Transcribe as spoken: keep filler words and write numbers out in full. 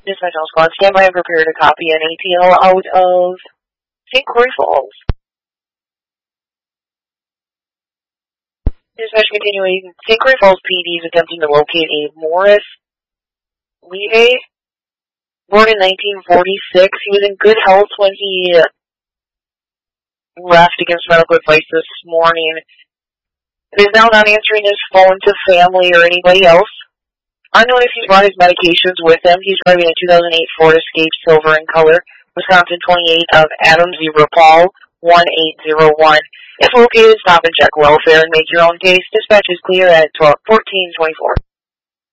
Dispatch all squad, stand by and prepare to copy an A T L out of Saint Croix Falls. Dispatch continuing. Saint Croix Falls P D is attempting to locate a Morris Lede, born in nineteen forty-six. He was in good health when he left against medical advice this morning. He is now not answering his phone to family or anybody else. Unknown if he's brought his medications with him. He's driving a two thousand eight Ford Escape Silver in color, Wisconsin twenty-eight of Adam Zebra Paul one eight zero one. If located, stop and check welfare and make your own case. Dispatch is clear at fourteen twenty-four.